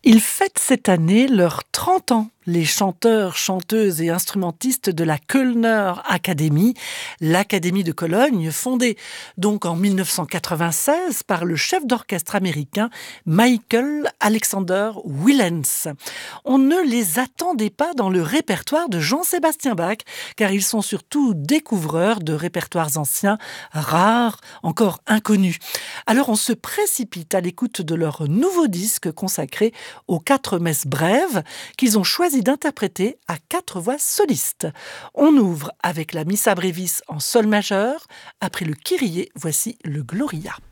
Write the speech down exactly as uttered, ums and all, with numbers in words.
Ils fêtent cette année leurs trente ans, les chanteurs, chanteuses et instrumentistes de la Kölner Academy, l'Académie de Cologne, fondée donc en mille neuf cent quatre-vingt-seize par le chef d'orchestre américain Michael Alexander Willens. On ne les attendait pas dans le répertoire de Jean-Sébastien Bach, car ils sont surtout découvreurs de répertoires anciens, rares, encore inconnus. Alors on se précipite à l'écoute de leur nouveau disque consacré aux quatre messes brèves qu'ils ont choisi d'interpréter à quatre voix solistes. On ouvre avec la Missa Brevis en sol majeur. Après le Kyrie, voici le Gloria.